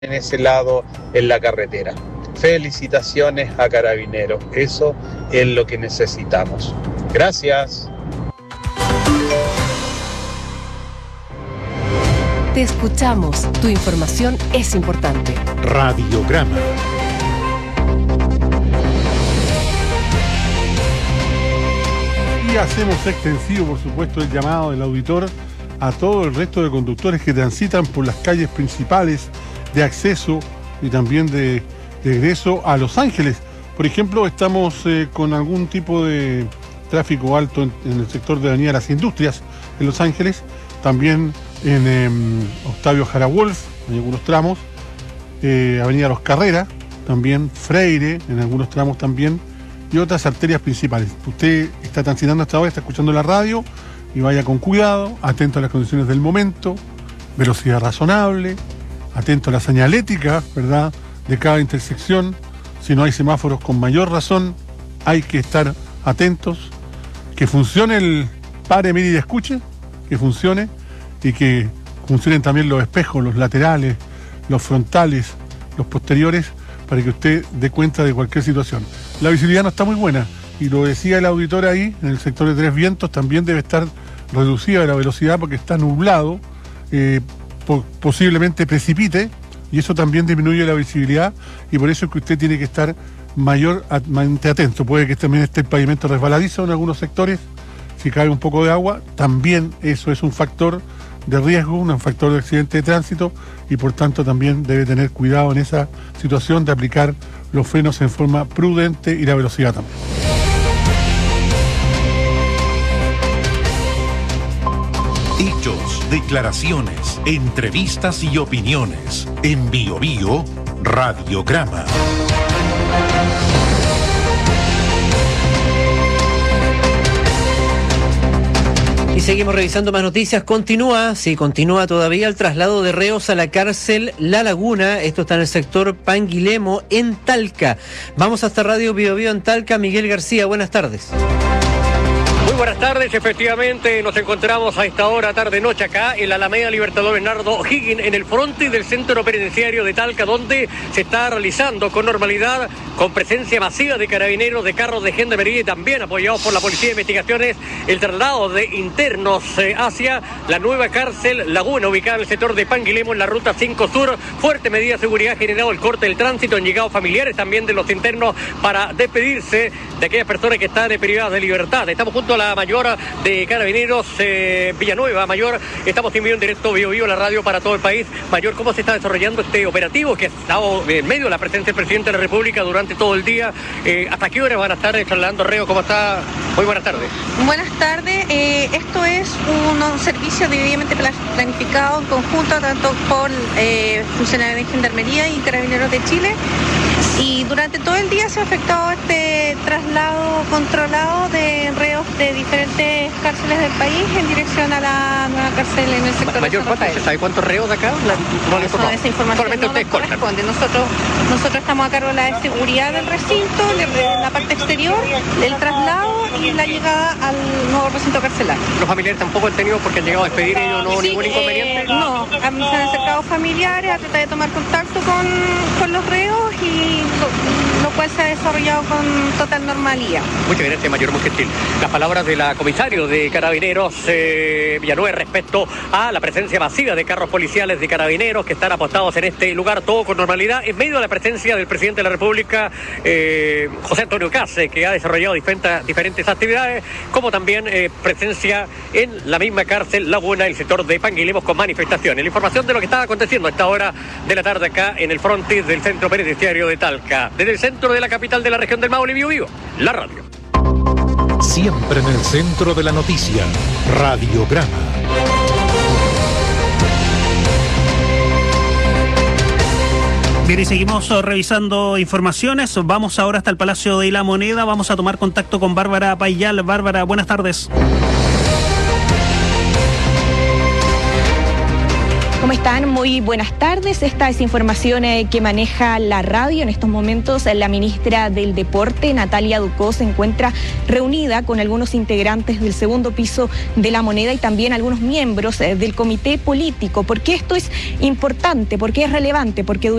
en ese lado en la carretera. Felicitaciones a Carabineros, eso es lo que necesitamos. Gracias. Te escuchamos, tu información es importante. Radiograma. Y hacemos extensivo, por supuesto, el llamado del auditor a todo el resto de conductores que transitan por las calles principales de acceso y también de egreso a Los Ángeles. Por ejemplo, estamos con algún tipo de tráfico alto en el sector de Avenida Las Industrias en Los Ángeles, también en Octavio Jara Wolf, en algunos tramos, Avenida Los Carreras, también Freire, en algunos tramos también, y otras arterias principales. Usted está transitando hasta ahora, está escuchando la radio, y vaya con cuidado, atento a las condiciones del momento, velocidad razonable, atento a la señalética, ¿verdad?, de cada intersección. Si no hay semáforos, con mayor razón hay que estar atentos, que funcione el pare, mire y escuche, que funcione, y que funcionen también los espejos, los laterales, los frontales, los posteriores, para que usted dé cuenta de cualquier situación. La visibilidad no está muy buena, y lo decía el auditor ahí, en el sector de Tres Vientos también debe estar reducida la velocidad porque está nublado, posiblemente precipite, y eso también disminuye la visibilidad, y por eso es que usted tiene que estar mayormente atento. Puede que también esté el pavimento resbaladizo en algunos sectores, si cae un poco de agua, también eso es un factor de riesgo, un factor de accidente de tránsito, y por tanto también debe tener cuidado en esa situación de aplicar los frenos en forma prudente y la velocidad también. Hechos, declaraciones, entrevistas y opiniones. En Bio Bio, Radiograma. Y seguimos revisando más noticias. Continúa todavía el traslado de reos a la cárcel La Laguna. Esto está en el sector Panguilemo, en Talca. Vamos hasta Radio Bio Bio en Talca. Miguel García, buenas tardes. Muy buenas tardes, efectivamente nos encontramos a esta hora, tarde-noche acá en la Alameda Libertador Bernardo O'Higgins, en el frontis del centro penitenciario de Talca, donde se está realizando con normalidad, con presencia masiva de carabineros, de carros de gendarmería y también apoyados por la Policía de Investigaciones, el traslado de internos hacia la nueva cárcel Laguna, ubicada en el sector de Panguilemo, en la ruta 5 Sur. Fuerte medida de seguridad ha generado el corte del tránsito, han llegado familiares también de los internos para despedirse de aquellas personas que están privadas de libertad. Estamos junto a la mayor de Carabineros, Villanueva. Mayor, estamos en vivo en directo, Bio Bio, la radio para todo el país. Mayor, ¿cómo se está desarrollando este operativo que ha estado en medio de la presencia del presidente de la República durante todo el día? ¿Hasta qué hora van a estar trasladando reo? ¿Cómo está? Muy buenas tardes. Buenas tardes. Esto es un servicio debidamente planificado en conjunto tanto por funcionarios de Gendarmería y Carabineros de Chile. Y durante todo el día se ha efectuado este traslado controlado de reos de diferentes cárceles del país en dirección a la nueva cárcel en el sector Mayor, de San Rafael. ¿se sabe cuántos reos de acá? Esa información no nos corresponde. Nosotros estamos a cargo de la seguridad del recinto, de la parte exterior, del traslado y la llegada al nuevo recinto carcelario. ¿Los familiares tampoco han tenido porque han llegado a despedir ellos, no ningún inconveniente? No, se han acercado familiares a tratar de tomar contacto con los reos y lo cual se ha desarrollado con total normalidad. Muchas gracias, Mayor, muy gentil. Las palabras de la comisario de Carabineros Villanueva respecto a la presencia masiva de carros policiales de Carabineros que están apostados en este lugar, todo con normalidad, en medio de la presencia del presidente de la República, José Antonio Case, que ha desarrollado diferentes actividades, como también presencia en la misma cárcel Laguna, el sector de Panguilemos, con manifestaciones. La información de lo que está aconteciendo a esta hora de la tarde acá en el frontis del centro penitenciario de Talca. Desde el centro de la capital de la región del Maule, Bio Bio, la radio. Siempre en el centro de la noticia, Radiograma. Bien, y seguimos revisando informaciones. Vamos ahora hasta el Palacio de la Moneda. Vamos a tomar contacto con Bárbara Payal. Bárbara, buenas tardes. ¿Cómo están? Muy buenas tardes. Esta es información que maneja la radio. En estos momentos, la ministra del Deporte, Natalia Ducó, se encuentra reunida con algunos integrantes del segundo piso de La Moneda y también algunos miembros del comité político. ¿Por qué esto es importante? ¿Por qué es relevante? Porque